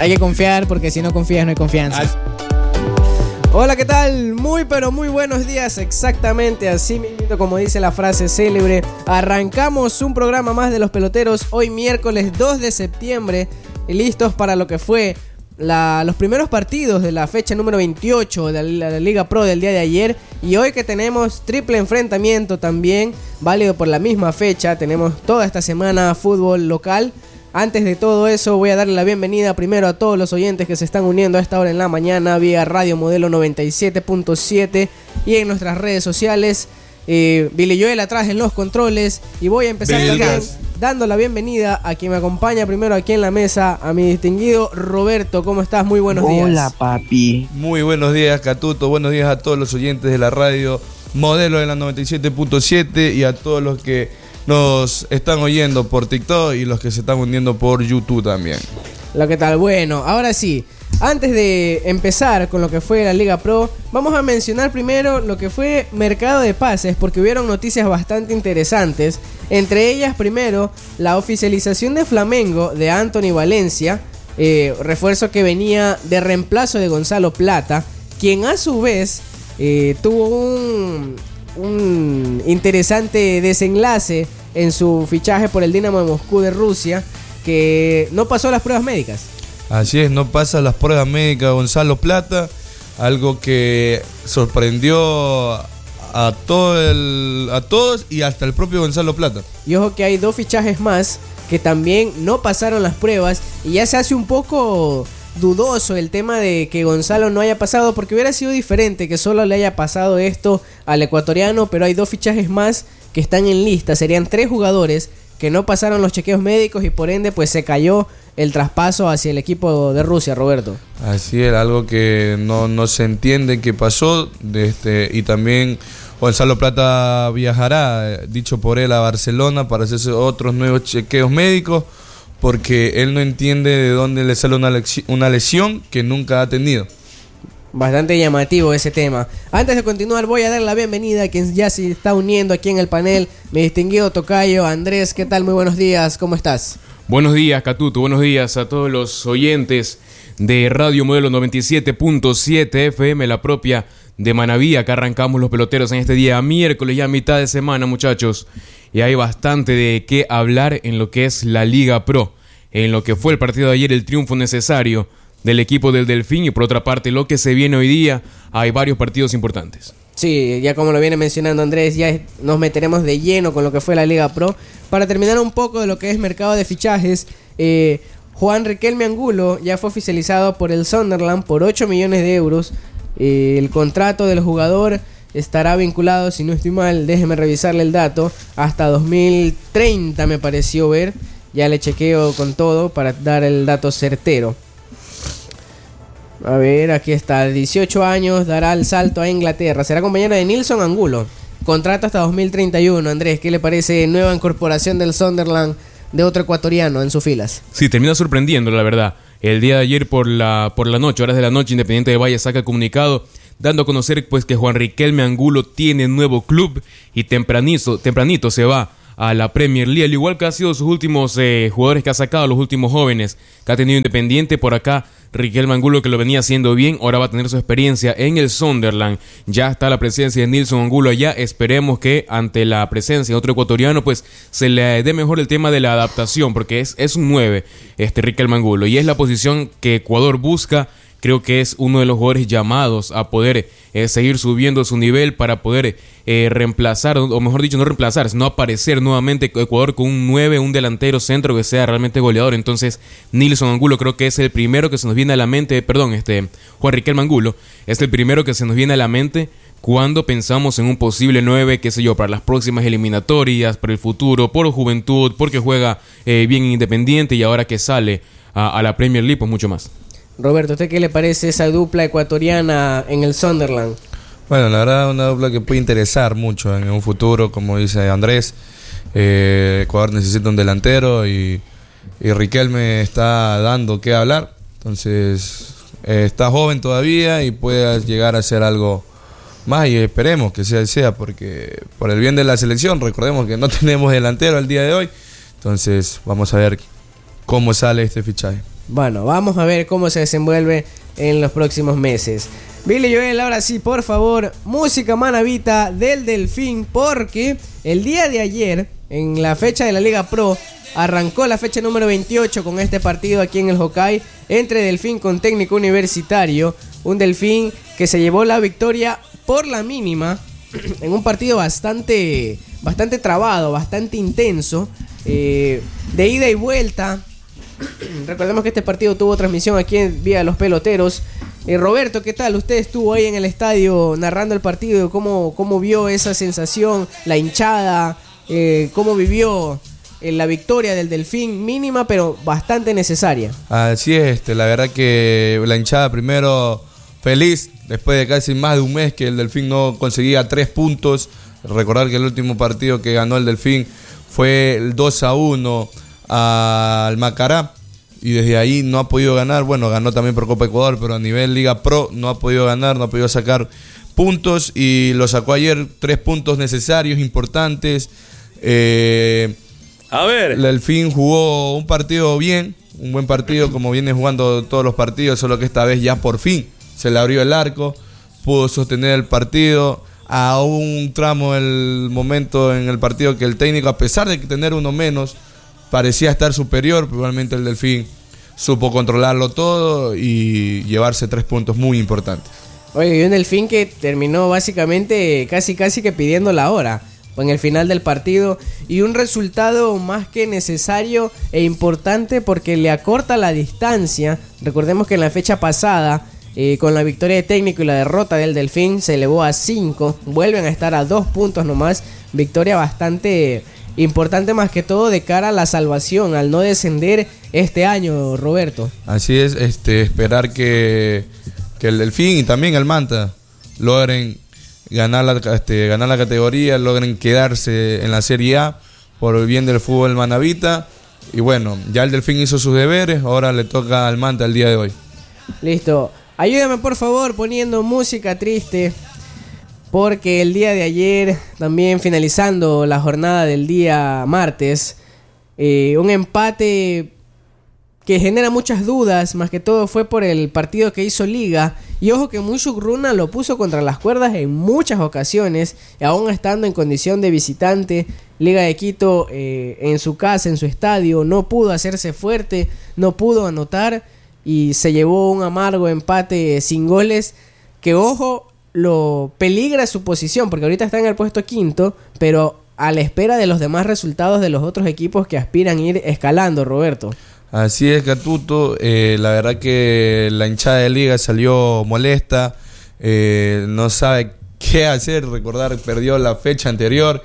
Hay que confiar porque si no confías no hay confianza. Hola, ¿qué tal? Muy pero muy buenos días, exactamente así mismo como dice la frase célebre. Arrancamos un programa más de Los Peloteros hoy miércoles 2 de septiembre, listos para lo que fue los primeros partidos de la fecha número 28 de la Liga Pro del día de ayer. Y hoy que tenemos triple enfrentamiento también, válido por la misma fecha, tenemos toda esta semana fútbol local. Antes de todo eso, voy a darle la bienvenida primero a todos los oyentes que se están uniendo a esta hora en la mañana vía Radio Modelo 97.7 y en nuestras redes sociales. Billy Joel atrás en los controles. Y voy a empezar también dando la bienvenida a quien me acompaña primero aquí en la mesa, a mi distinguido Roberto. ¿Cómo estás? Muy buenos días. Hola, papi. Muy buenos días, Catuto. Buenos días a todos los oyentes de la Radio Modelo de la 97.7 y a todos los que nos están oyendo por TikTok y los que se están uniendo por YouTube también. ¿Qué tal? Bueno, ahora sí, antes de empezar con lo que fue la Liga Pro, vamos a mencionar primero lo que fue mercado de pases, porque hubieron noticias bastante interesantes. Entre ellas, primero, la oficialización de Flamengo de Anthony Valencia, refuerzo que venía de reemplazo de Gonzalo Plata, quien a su vez tuvo un interesante desenlace en su fichaje por el Dinamo de Moscú de Rusia, que no pasó las pruebas médicas. Así es, no pasa las pruebas médicas Gonzalo Plata, algo que sorprendió a todos y hasta el propio Gonzalo Plata. Y ojo que hay dos fichajes más que también no pasaron las pruebas y ya se hace un poco dudoso el tema de que Gonzalo no haya pasado, porque hubiera sido diferente que solo le haya pasado esto al ecuatoriano, pero hay dos fichajes más que están en lista. Serían 3 jugadores que no pasaron los chequeos médicos y por ende pues se cayó el traspaso hacia el equipo de Rusia, Roberto. Así es, algo que no se entiende qué pasó, y también Gonzalo Plata viajará, dicho por él, a Barcelona para hacerse otros nuevos chequeos médicos, porque él no entiende de dónde le sale una lesión que nunca ha tenido. Bastante llamativo ese tema. Antes de continuar, voy a dar la bienvenida a quien ya se está uniendo aquí en el panel, mi distinguido tocayo Andrés. ¿Qué tal? Muy buenos días, ¿cómo estás? Buenos días, Catuto, buenos días a todos los oyentes de Radio Modelo 97.7 FM, la propia de Manaví. Acá arrancamos Los Peloteros en este día miércoles, ya mitad de semana, muchachos. Y hay bastante de qué hablar en lo que es la Liga Pro, en lo que fue el partido de ayer, el triunfo necesario del equipo del Delfín, y por otra parte lo que se viene hoy día, hay varios partidos importantes. Sí, ya como lo viene mencionando Andrés, ya nos meteremos de lleno con lo que fue la Liga Pro. Para terminar un poco de lo que es mercado de fichajes, Juan Riquelme Angulo ya fue oficializado por el Sunderland por 8 millones de euros. El contrato del jugador estará vinculado, si no estoy mal, déjeme revisarle el dato, hasta 2030 me pareció ver. Ya le chequeo con todo para dar el dato certero. A ver, aquí está, 18 años, dará el salto a Inglaterra. Será compañero de Nilson Angulo. Contrato hasta 2031. Andrés, ¿qué le parece nueva incorporación del Sunderland de otro ecuatoriano en sus filas? Sí, termina sorprendiendo, la verdad. El día de ayer por la noche, horas de la noche, Independiente de Valle saca comunicado dando a conocer pues que Juan Riquelme Angulo tiene nuevo club y tempranito se va a la Premier League, al igual que ha sido sus últimos jugadores que ha sacado, los últimos jóvenes que ha tenido Independiente. Por acá Riquelme Angulo, que lo venía haciendo bien, ahora va a tener su experiencia en el Sunderland. Ya está la presencia de Nilson Angulo allá. Esperemos que ante la presencia de otro ecuatoriano pues se le dé mejor el tema de la adaptación, porque es un 9 Riquelme Angulo, y es la posición que Ecuador busca. Creo que es uno de los jugadores llamados a poder seguir subiendo su nivel para poder reemplazar, o mejor dicho, no reemplazar, sino aparecer nuevamente Ecuador con un 9, un delantero centro que sea realmente goleador. Entonces, Nilson Angulo creo que es el primero que se nos viene a la mente, Juan Riquelme Angulo es el primero que se nos viene a la mente cuando pensamos en un posible 9, qué sé yo, para las próximas eliminatorias, para el futuro, por juventud, porque juega bien Independiente y ahora que sale a la Premier League, pues mucho más. Roberto, ¿usted qué le parece esa dupla ecuatoriana en el Sunderland? Bueno, la verdad, una dupla que puede interesar mucho en un futuro, como dice Andrés. Ecuador necesita un delantero y Riquelme está dando qué hablar. Entonces, está joven todavía y puede llegar a hacer algo más, y esperemos que sea, porque por el bien de la selección, recordemos que no tenemos delantero al día de hoy. Entonces, vamos a ver cómo sale este fichaje. Bueno, vamos a ver cómo se desenvuelve en los próximos meses. Billy Joel, ahora sí, por favor, música manavita del Delfín, porque el día de ayer, en la fecha de la Liga Pro, arrancó la fecha número 28 con este partido aquí en el Hokkaido entre Delfín con Técnico Universitario. Un Delfín que se llevó la victoria por la mínima en un partido bastante trabado, bastante intenso, de ida y vuelta. Recordemos que este partido tuvo transmisión aquí en Vía Los Peloteros. Roberto, ¿qué tal? Usted estuvo ahí en el estadio narrando el partido. ¿Cómo vio esa sensación? La hinchada, ¿cómo vivió la victoria del Delfín? Mínima, pero bastante necesaria. Así es, la verdad que la hinchada primero feliz, después de casi más de un mes que el Delfín no conseguía 3 puntos. Recordar que el último partido que ganó el Delfín fue el 2-1 al Macará, y desde ahí no ha podido ganar. Bueno, ganó también por Copa Ecuador, pero a nivel Liga Pro no ha podido ganar, no ha podido sacar puntos, y lo sacó ayer, 3 puntos necesarios, importantes. A ver, el Delfín jugó un partido bien, un buen partido como viene jugando todos los partidos, solo que esta vez ya por fin se le abrió el arco, pudo sostener el partido. A un tramo del momento en el partido que el técnico, a pesar de tener uno menos, parecía estar superior, pero igualmente el Delfín supo controlarlo todo y llevarse 3 puntos muy importantes. Oye, y un Delfín que terminó básicamente casi que pidiendo la hora en el final del partido, y un resultado más que necesario e importante porque le acorta la distancia. Recordemos que en la fecha pasada, con la victoria de Técnico y la derrota del Delfín, se elevó a 5, vuelven a estar a 2 puntos nomás. Victoria bastante importante, más que todo de cara a la salvación, al no descender este año, Roberto. Así es, esperar que el Delfín y también el Manta logren ganar la categoría, logren quedarse en la Serie A por el bien del fútbol manavita. Y bueno, ya el Delfín hizo sus deberes, ahora le toca al Manta el día de hoy. Listo. Ayúdame por favor poniendo música triste, porque el día de ayer, también finalizando la jornada del día martes, un empate que genera muchas dudas, más que todo fue por el partido que hizo Liga. Y ojo que Mushuk Runa lo puso contra las cuerdas en muchas ocasiones, y aún estando en condición de visitante. Liga de Quito, en su casa, en su estadio, no pudo hacerse fuerte, no pudo anotar, y se llevó un amargo empate sin goles, que ojo, lo peligra su posición, porque ahorita está en el puesto 5º, pero a la espera de los demás resultados de los otros equipos que aspiran a ir escalando, Roberto. Así es, Gatuto, la verdad que la hinchada de Liga salió molesta, no sabe qué hacer. Recordar, perdió la fecha anterior,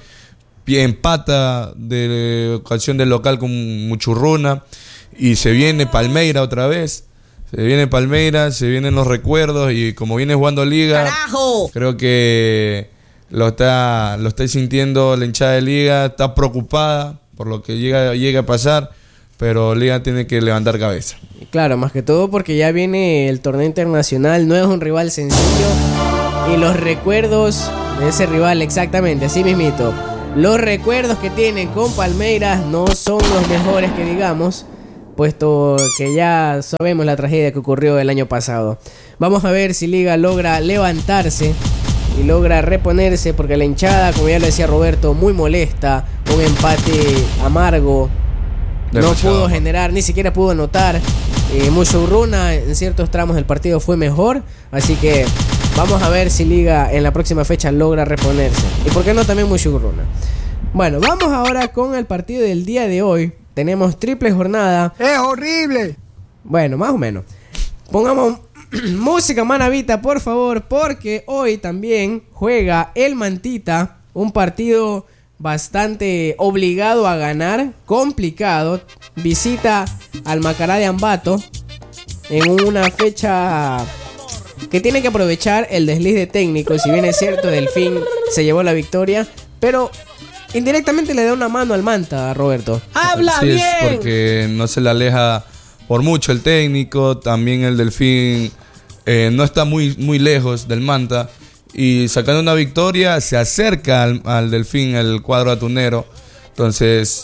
empata de ocasión del local con Muchurruna, y se viene Palmeira otra vez. Se vienen los recuerdos, y como viene jugando Liga, ¡carajo!, creo que lo está sintiendo la hinchada de Liga, está preocupada por lo que llega a pasar, pero Liga tiene que levantar cabeza. Claro, más que todo porque ya viene el torneo internacional, no es un rival sencillo, y los recuerdos de ese rival, exactamente, así mismito, los recuerdos que tienen con Palmeiras no son los mejores que digamos, puesto que ya sabemos la tragedia que ocurrió el año pasado. Vamos a ver si Liga logra levantarse y logra reponerse, porque la hinchada, como ya lo decía Roberto, muy molesta. Un empate amargo, demasiado. No pudo generar, ni siquiera pudo anotar. Mushurruna en ciertos tramos del partido fue mejor, así que vamos a ver si Liga en la próxima fecha logra reponerse. Y por qué no también Mushurruna. Bueno, vamos ahora con el partido del día de hoy. Tenemos triple jornada. ¡Es horrible! Bueno, más o menos. Pongamos música manavita, por favor, porque hoy también juega el Mantita. Un partido bastante obligado a ganar, complicado. Visita al Macará de Ambato en una fecha que tiene que aprovechar el desliz de Técnico. Si bien es cierto, Delfín se llevó la victoria, pero indirectamente le da una mano al Manta, Roberto. ¡Habla bien! Sí, es porque no se le aleja por mucho el Técnico. También el Delfín no está muy lejos del Manta. Y sacando una victoria se acerca al Delfín el cuadro atunero. Entonces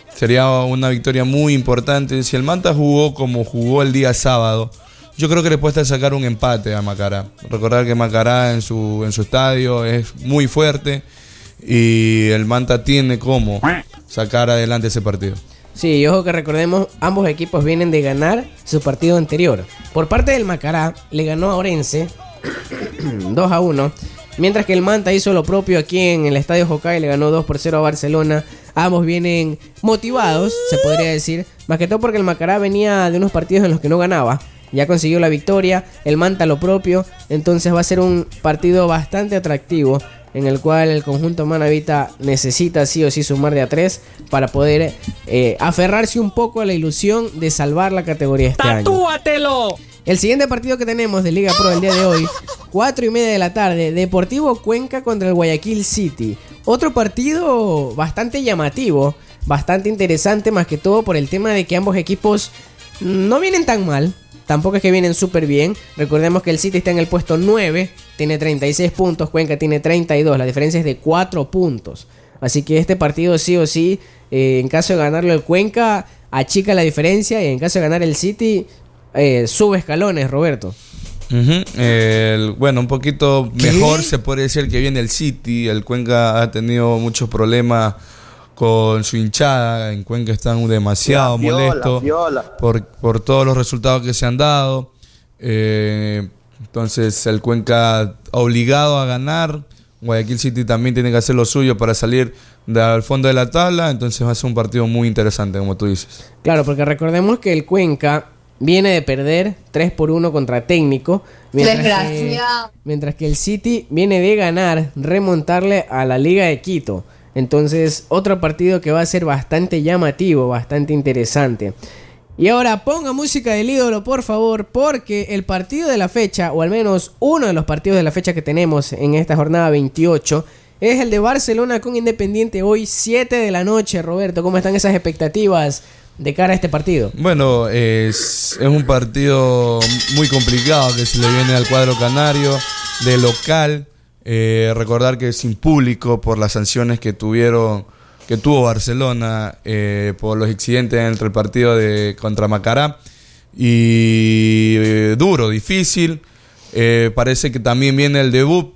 sería una victoria muy importante. Si el Manta jugó como jugó el día sábado, yo creo que le puede sacar un empate a Macará. Recordar que Macará en su estadio es muy fuerte y el Manta tiene cómo sacar adelante ese partido. Sí, y ojo que recordemos, ambos equipos vienen de ganar su partido anterior. Por parte del Macará, le ganó a Orense 2-1, mientras que el Manta hizo lo propio aquí en el Estadio Jocay, le ganó 2-0 a Barcelona. Ambos vienen motivados, se podría decir, más que todo porque el Macará venía de unos partidos en los que no ganaba. Ya consiguió la victoria, el Manta lo propio, entonces va a ser un partido bastante atractivo en el cual el conjunto manabita necesita sí o sí sumar de a 3 para poder aferrarse un poco a la ilusión de salvar la categoría este año. ¡Tatúatelo! El siguiente partido que tenemos de Liga Pro el día de hoy, 4:30 de la tarde, Deportivo Cuenca contra el Guayaquil City. Otro partido bastante llamativo, bastante interesante, más que todo por el tema de que ambos equipos no vienen tan mal. Tampoco es que vienen súper bien. Recordemos que el City está en el puesto 9, tiene 36 puntos, Cuenca tiene 32, la diferencia es de 4 puntos. Así que este partido sí o sí, en caso de ganarlo el Cuenca, achica la diferencia, y en caso de ganar el City, sube escalones, Roberto. Bueno, un poquito mejor se puede decir que viene el City. El Cuenca ha tenido muchos problemas con su hinchada. En Cuenca están demasiado molestos por todos los resultados que se han dado. Entonces el Cuenca obligado a ganar. Guayaquil City también tiene que hacer lo suyo para salir del fondo de la tabla. Entonces va a ser un partido muy interesante, como tú dices. Claro, porque recordemos que el Cuenca viene de perder 3-1 contra Técnico, mientras que el City viene de ganar, remontarle a la Liga de Quito. Entonces, otro partido que va a ser bastante llamativo, bastante interesante. Y ahora ponga música del ídolo, por favor, porque el partido de la fecha, o al menos uno de los partidos de la fecha que tenemos en esta jornada 28, es el de Barcelona con Independiente hoy 7 de la noche. Roberto, ¿cómo están esas expectativas de cara a este partido? Bueno, es un partido muy complicado que se le viene al cuadro canario de local. Recordar que sin público por las sanciones que tuvo Barcelona por los incidentes entre el partido contra Macará, y duro, difícil. Parece que también viene el debut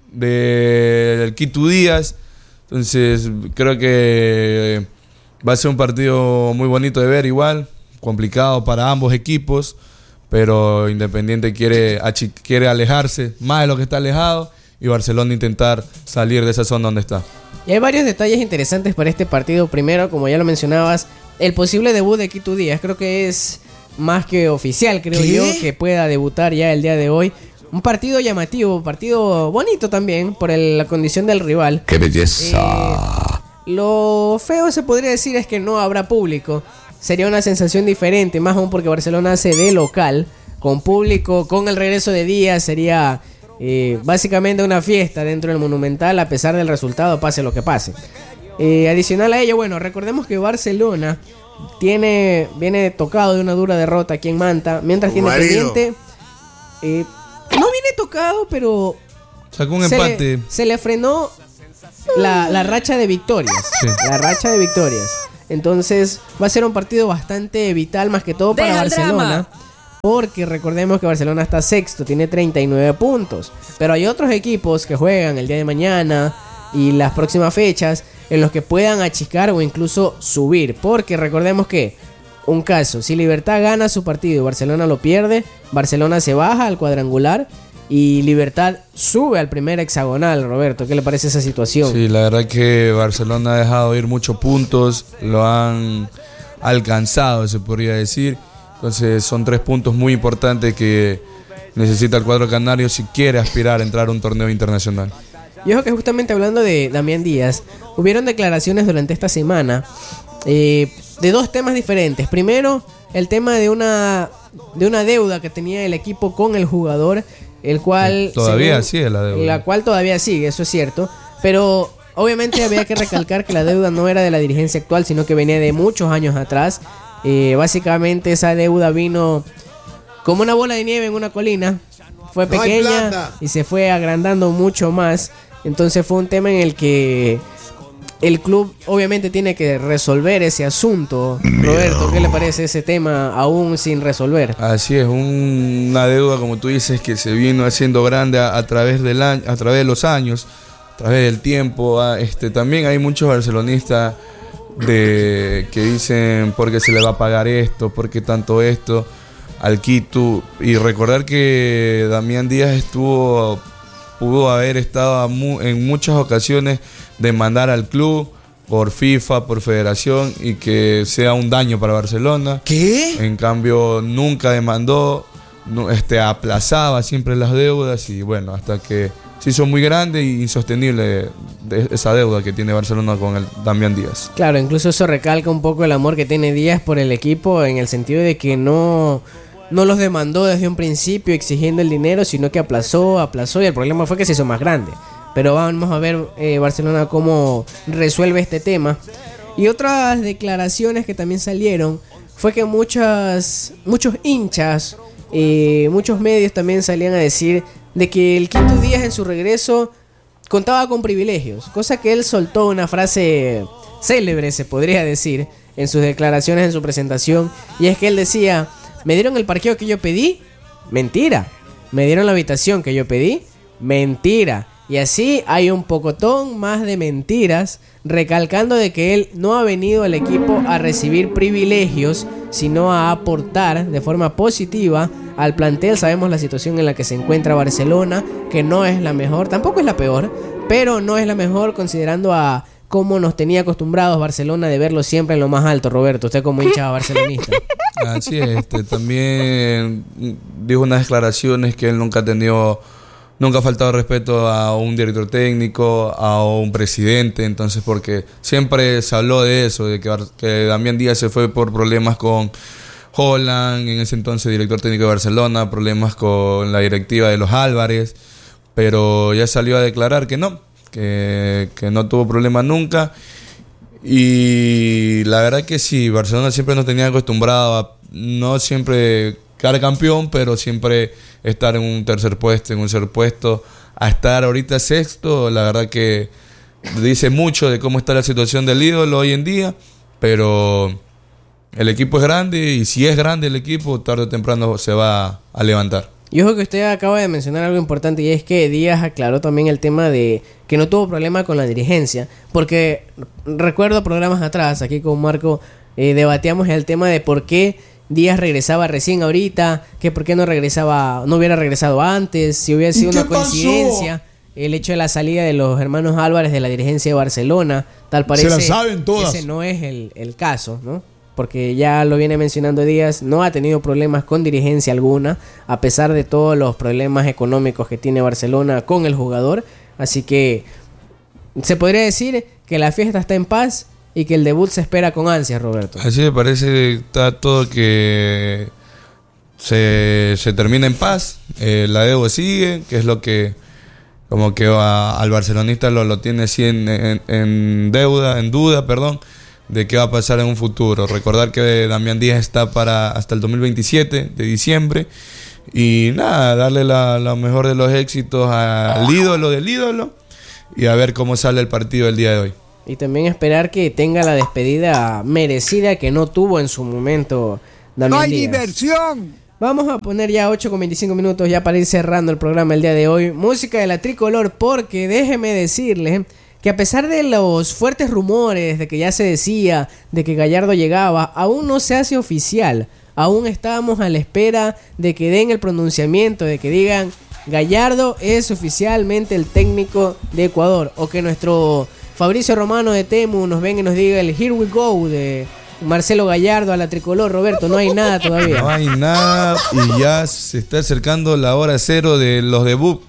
del Quito Díaz, entonces creo que va a ser un partido muy bonito de ver, igual complicado para ambos equipos, pero Independiente quiere alejarse más de lo que está alejado, y Barcelona intentar salir de esa zona donde está. Y hay varios detalles interesantes para este partido. Primero, como ya lo mencionabas, el posible debut de Quito Díaz. Creo que es más que oficial, creo yo, que pueda debutar ya el día de hoy. Un partido llamativo, partido bonito también por la condición del rival. ¡Qué belleza! Lo feo se podría decir es que no habrá público. Sería una sensación diferente, más aún porque Barcelona hace de local. Con público, con el regreso de Díaz, sería básicamente una fiesta dentro del Monumental, a pesar del resultado, pase lo que pase. Adicional a ello, bueno, recordemos que Barcelona viene tocado de una dura derrota aquí en Manta, mientras que Independiente no viene tocado, pero sacó un empate. Se le frenó la racha de victorias. Sí. La racha de victorias. Entonces va a ser un partido bastante vital, más que todo para Barcelona. Porque recordemos que Barcelona está sexto, tiene 39 puntos. Pero hay otros equipos que juegan el día de mañana y las próximas fechas en los que puedan achicar o incluso subir. Porque recordemos que, un caso, si Libertad gana su partido y Barcelona lo pierde, Barcelona se baja al cuadrangular y Libertad sube al primer hexagonal. Roberto, ¿qué le parece esa situación? Sí, la verdad que Barcelona ha dejado ir muchos puntos, lo han alcanzado, se podría decir. Entonces son 3 puntos muy importantes que necesita el cuadro canario si quiere aspirar a entrar a un torneo internacional. Y ojo que justamente hablando de Damián Díaz, hubieron declaraciones durante esta semana de 2 temas diferentes. Primero, el tema de una deuda que tenía el equipo con el jugador, el cual todavía sigue la deuda. La cual todavía sigue, eso es cierto. Pero obviamente había que recalcar que la deuda no era de la dirigencia actual, sino que venía de muchos años atrás. Básicamente esa deuda vino como una bola de nieve en una colina. Fue pequeña y se fue agrandando mucho más. Entonces fue un tema en el que el club obviamente tiene que resolver ese asunto. Roberto, ¿qué le parece ese tema aún sin resolver? Así es, una deuda, como tú dices, que se vino haciendo grande a través del año, a través de los años, a través del tiempo. También hay muchos barcelonistas que dicen por qué se le va a pagar esto, por qué tanto esto al Quito. Y recordar que Damián Díaz pudo haber estado en muchas ocasiones demandar al club por FIFA, por federación, y que sea un daño para Barcelona. ¿Qué? En cambio, nunca demandó, aplazaba siempre las deudas, y bueno, hasta que se hizo muy grande e insostenible esa deuda que tiene Barcelona con el Damián Díaz. Claro, incluso eso recalca un poco el amor que tiene Díaz por el equipo, en el sentido de que no los demandó desde un principio exigiendo el dinero, sino que aplazó, y el problema fue que se hizo más grande. Pero vamos a ver Barcelona cómo resuelve este tema. Y otras declaraciones que también salieron fue que muchos hinchas, muchos medios también salían a decir de que el Quito Díaz en su regreso contaba con privilegios, cosa que él soltó una frase célebre, se podría decir, en sus declaraciones, en su presentación, y es que él decía: ¿me dieron el parqueo que yo pedí? Mentira. ¿Me dieron la habitación que yo pedí? Mentira. Y así hay un pocotón más de mentiras, recalcando de que él no ha venido al equipo a recibir privilegios, sino a aportar de forma positiva al plantel. Sabemos la situación en la que se encuentra Barcelona, que no es la mejor, tampoco es la peor, pero no es la mejor considerando a cómo nos tenía acostumbrados Barcelona de verlo siempre en lo más alto. Roberto, usted como hincha barcelonista. Así es, también dijo unas declaraciones que él nunca ha faltado respeto a un director técnico, a un presidente. Entonces, porque siempre se habló de eso, de que Damián Díaz se fue por problemas con Holland, en ese entonces director técnico de Barcelona, problemas con la directiva de los Álvarez, pero ya salió a declarar que no tuvo problemas nunca. Y la verdad que sí, Barcelona siempre nos tenía acostumbrado a no siempre quedar campeón, pero siempre estar en un tercer puesto, a estar ahorita sexto. La verdad que dice mucho de cómo está la situación del ídolo hoy en día, pero el equipo es grande, y si es grande el equipo, tarde o temprano se va a levantar. Y ojo que usted acaba de mencionar algo importante, y es que Díaz aclaró también el tema de que no tuvo problema con la dirigencia, porque recuerdo programas atrás, aquí con Marco, debatíamos el tema de por qué Díaz regresaba recién ahorita, que por qué no hubiera regresado antes, si hubiera sido una coincidencia el hecho de la salida de los hermanos Álvarez de la dirigencia de Barcelona. Tal parece se la saben todas. Ese no es el caso, ¿no? Porque ya lo viene mencionando Díaz, no ha tenido problemas con dirigencia alguna, a pesar de todos los problemas económicos que tiene Barcelona con el jugador. Así que se podría decir que la fiesta está en paz y que el debut se espera con ansias, Roberto. Así me parece, está todo que se termina en paz. La deuda sigue, que es lo que como que al barcelonista lo tiene así en duda, de qué va a pasar en un futuro. Recordar que Damián Díaz está hasta el 2027 de diciembre. Y nada, darle lo mejor de los éxitos al ídolo del ídolo, y a ver cómo sale el partido el día de hoy. Y también esperar que tenga la despedida merecida que no tuvo en su momento Damián Díaz. ¡No hay diversión! Vamos a poner ya 8:25 minutos ya para ir cerrando el programa el día de hoy. Música de la tricolor, porque déjeme decirle que a pesar de los fuertes rumores de que ya se decía de que Gallardo llegaba, aún no se hace oficial. Aún estábamos a la espera de que den el pronunciamiento, de que digan Gallardo es oficialmente el técnico de Ecuador, o que nuestro Fabricio Romano de Temu nos venga y nos diga el Here we go de Marcelo Gallardo a la tricolor. Roberto, no hay nada todavía. No hay nada, y ya se está acercando la hora cero de los debut,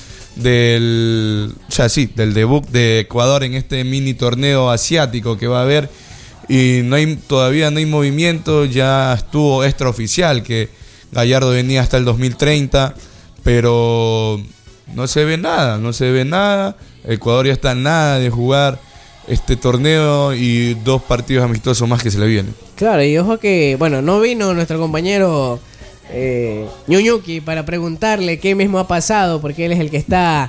del debut de Ecuador en este mini torneo asiático que va a haber, y todavía no hay movimiento. Ya estuvo extraoficial que Gallardo venía hasta el 2030, pero no se ve nada. Ecuador ya está nada de jugar este torneo y 2 partidos amistosos más que se le vienen. Claro, y ojo que, no vino nuestro compañero Ñuñuki para preguntarle qué mismo ha pasado, porque él es el que está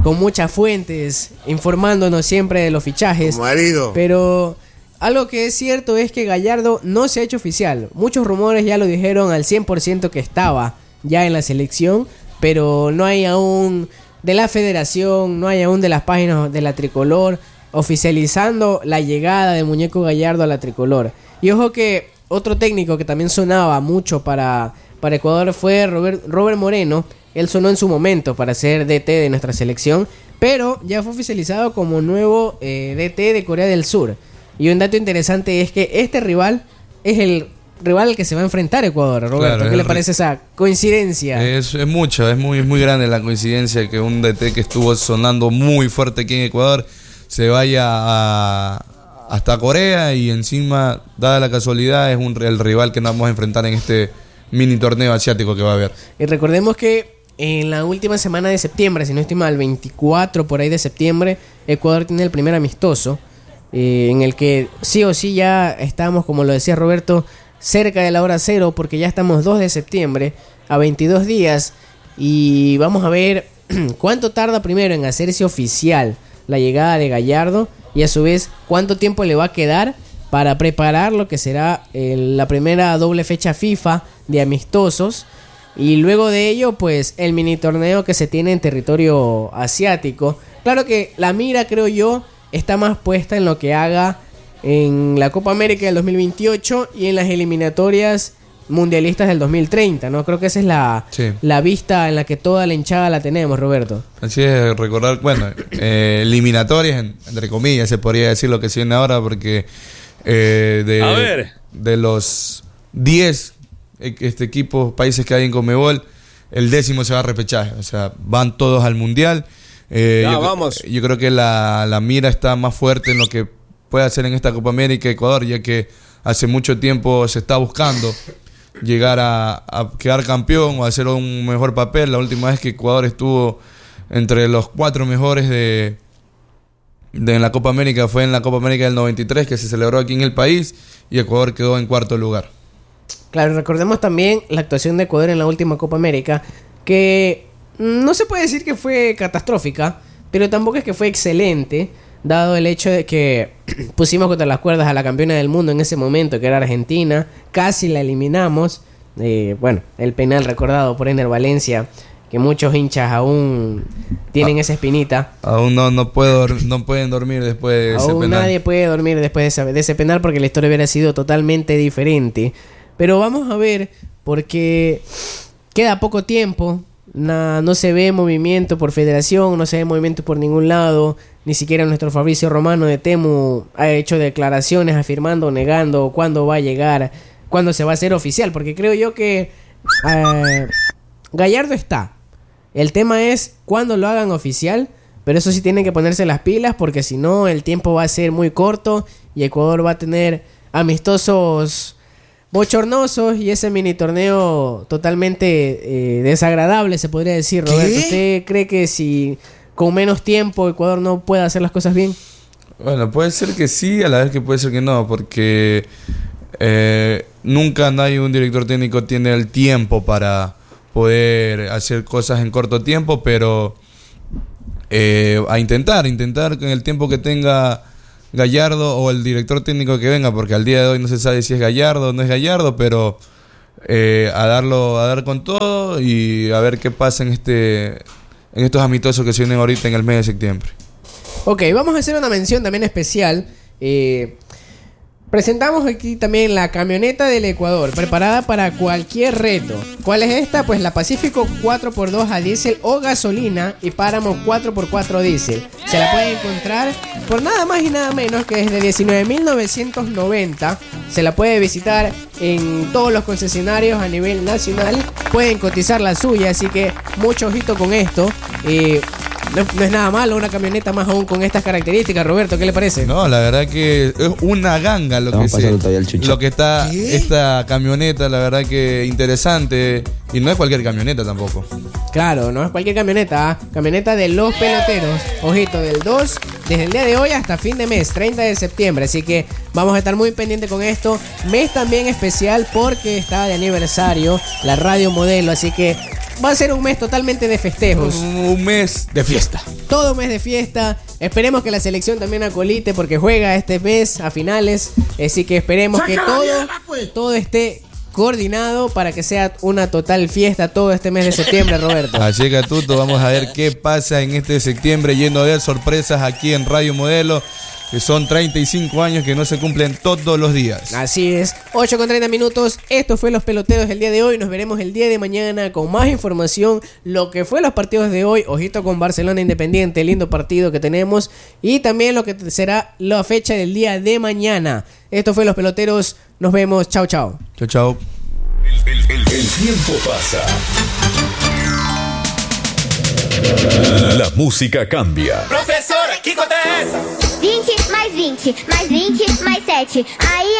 con muchas fuentes, informándonos siempre de los fichajes. Marido. Pero algo que es cierto es que Gallardo no se ha hecho oficial. Muchos rumores ya lo dijeron al 100% que estaba ya en la selección, pero no hay aún de la federación, no hay aún de las páginas de la Tricolor oficializando la llegada de Muñeco Gallardo a la Tricolor. Y ojo que otro técnico que también sonaba mucho para Ecuador fue Robert Moreno. Él sonó en su momento para ser DT de nuestra selección, pero ya fue oficializado como nuevo DT de Corea del Sur. Y un dato interesante es que este rival es el rival al que se va a enfrentar Ecuador. Roberto, Claro, ¿qué le parece esa coincidencia? Es mucho, es muy grande la coincidencia que un DT que estuvo sonando muy fuerte aquí en Ecuador se vaya hasta Corea y encima, dada la casualidad, es el rival que nos vamos a enfrentar en este mini torneo asiático que va a haber. Y recordemos que en la última semana de septiembre, si no estoy mal, 24 por ahí de septiembre, Ecuador tiene el primer amistoso, en el que sí o sí ya estamos, como lo decía Roberto, cerca de la hora cero, porque ya estamos 2 de septiembre, a 22 días, y vamos a ver cuánto tarda primero en hacerse oficial la llegada de Gallardo, y a su vez cuánto tiempo le va a quedar para preparar lo que será la primera doble fecha FIFA de amistosos, y luego de ello pues el mini torneo que se tiene en territorio asiático. Claro que la mira, creo yo, está más puesta en lo que haga en la Copa América del 2028 y en las eliminatorias mundialistas del 2030, ¿no? Creo que esa es la vista en la que toda la hinchada la tenemos, Roberto. Así es, recordar, bueno, eliminatorias, entre comillas, se podría decir lo que se viene ahora, porque de los 10 equipos, países que hay en Conmebol, el 10º se va a repechaje, o sea, van todos al Mundial. Vamos. Yo creo que la mira está más fuerte en lo que puede hacer en esta Copa América Ecuador, ya que hace mucho tiempo se está buscando llegar a quedar campeón o hacer un mejor papel. La última vez que Ecuador estuvo entre los 4 mejores de la Copa América fue en la Copa América del 93, que se celebró aquí en el país, y Ecuador quedó en 4º lugar. Claro, recordemos también la actuación de Ecuador en la última Copa América, que no se puede decir que fue catastrófica, pero tampoco es que fue excelente, dado el hecho de que pusimos contra las cuerdas a la campeona del mundo en ese momento, que era Argentina, casi la eliminamos. Bueno, el penal recordado por Ener Valencia, que muchos hinchas aún tienen esa espinita. Aún no pueden dormir después de ese aún penal. Nadie puede dormir después de ese penal, porque la historia hubiera sido totalmente diferente. Pero vamos a ver, porque queda poco tiempo. No se ve movimiento por federación, no se ve movimiento por ningún lado. Ni siquiera nuestro Fabricio Romano de Temu ha hecho declaraciones afirmando, negando cuándo va a llegar, cuándo se va a hacer oficial. Porque creo yo que Gallardo está. El tema es cuándo lo hagan oficial. Pero eso sí, tienen que ponerse las pilas, porque si no el tiempo va a ser muy corto y Ecuador va a tener amistosos bochornosos y ese mini torneo totalmente desagradable, se podría decir, Roberto. ¿Usted cree que si con menos tiempo Ecuador no puede hacer las cosas bien? Bueno, puede ser que sí, a la vez que puede ser que no, porque nunca nadie, un director técnico, tiene el tiempo para poder hacer cosas en corto tiempo, pero a intentar con el tiempo que tenga Gallardo o el director técnico que venga, porque al día de hoy no se sabe si es Gallardo o no es Gallardo, pero a dar con todo y a ver qué pasa en estos amistosos que se vienen ahorita en el mes de septiembre. Ok, vamos a hacer una mención también especial. Presentamos aquí también la camioneta del Ecuador, preparada para cualquier reto. ¿Cuál es esta? Pues la Pacífico 4x2 a diésel o gasolina y Páramo 4x4 diésel. Se la pueden encontrar por nada más y nada menos que desde 19.990. Se la puede visitar en todos los concesionarios a nivel nacional. Pueden cotizar la suya, así que mucho ojito con esto. No es nada malo una camioneta, más aún con estas características. Roberto, ¿qué le parece? No, la verdad que es una ganga lo que está esta camioneta, la verdad que interesante. Y no es cualquier camioneta tampoco. Claro, no es cualquier camioneta. Camioneta de los peloteros. Ojito, del 2, desde el día de hoy hasta fin de mes, 30 de septiembre. Así que vamos a estar muy pendientes con esto. Mes también especial porque está de aniversario la Radio Modelo. Así que va a ser un mes totalmente de festejos. Un mes de fiesta. Todo mes de fiesta. Esperemos que la selección también acolite porque juega este mes a finales. Así que esperemos que todo esté coordinado para que sea una total fiesta todo este mes de septiembre, Roberto. Así que, Tuto, vamos a ver qué pasa en este septiembre, lleno de sorpresas aquí en Radio Modelo, que son 35 años que no se cumplen todos los días. Así es, 8:30. Esto fue Los Peloteros del día de hoy. Nos veremos el día de mañana con más información. Lo que fue los partidos de hoy. Ojito con Barcelona Independiente, lindo partido que tenemos. Y también lo que será la fecha del día de mañana. Esto fue Los Peloteros. Nos vemos. Chao, chao. Chao, chao. El tiempo pasa. La música cambia. Professora, que conta é essa? 20 mais 20, mais 20 mais 7. Aí